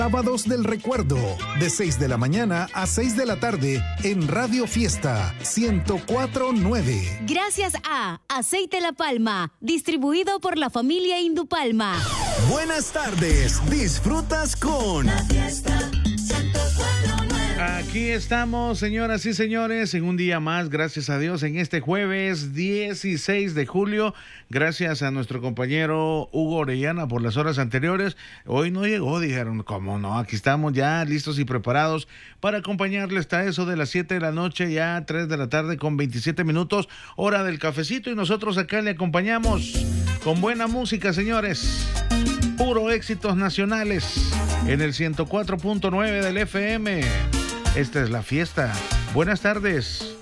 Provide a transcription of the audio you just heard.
Sábados del Recuerdo, de 6 de la mañana a 6 de la tarde en Radio Fiesta 104.9. Gracias a Aceite La Palma, distribuido por la familia Indupalma. Buenas tardes, disfrutas con La Fiesta 104.9. Aquí estamos, señoras y señores, en un día más, gracias a Dios, en este jueves 16 de julio. Gracias a nuestro compañero Hugo Orellana por las horas anteriores. Hoy no llegó, dijeron, ¿cómo no? Aquí estamos ya listos y preparados para acompañarle hasta eso de las 7 de la noche, ya 3 de la tarde con 27 minutos, hora del cafecito. Y nosotros acá le acompañamos con buena música, señores. Puro éxitos nacionales en el 104.9 del FM. Esta es La Fiesta. Buenas tardes.